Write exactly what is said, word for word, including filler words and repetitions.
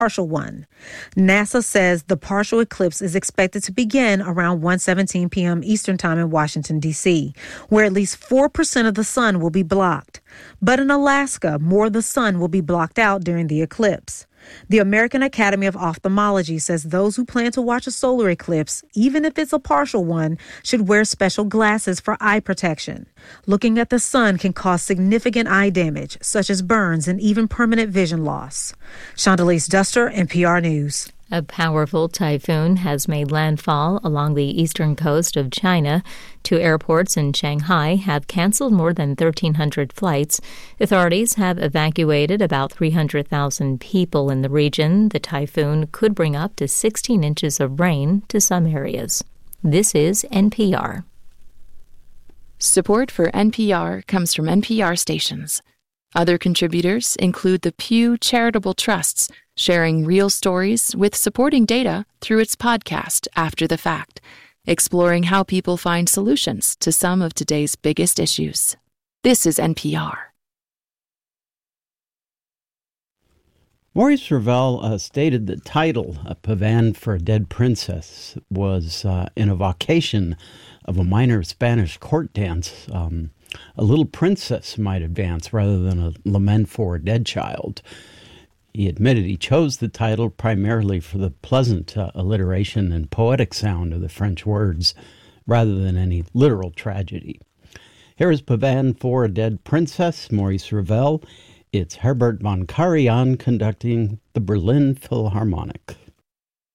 partial one. NASA says the partial eclipse is expected to begin around one seventeen p.m. Eastern Time in Washington, D C, where at least four percent of the sun will be blocked. But in Alaska, more of the sun will be blocked out during the eclipse. The American Academy of Ophthalmology says those who plan to watch a solar eclipse, even if it's a partial one, should wear special glasses for eye protection. Looking at the sun can cause significant eye damage, such as burns and even permanent vision loss. Shondelise Duster, N P R News. A powerful typhoon has made landfall along the eastern coast of China. Two airports in Shanghai have canceled more than thirteen hundred flights. Authorities have evacuated about three hundred thousand people in the region. The typhoon could bring up to sixteen inches of rain to some areas. This is N P R. Support for N P R comes from N P R stations. Other contributors include the Pew Charitable Trusts, sharing real stories with supporting data through its podcast, After the Fact, exploring how people find solutions to some of today's biggest issues. This is N P R. Maurice Ravel uh, stated the title, A Pavane for a Dead Princess, was uh, an evocation of a minor Spanish court dance. Um, a little princess might advance rather than a lament for a dead child. He admitted he chose the title primarily for the pleasant uh, alliteration and poetic sound of the French words, rather than any literal tragedy. Here is Pavane for a Dead Princess, Maurice Ravel. It's Herbert von Karajan conducting the Berlin Philharmonic.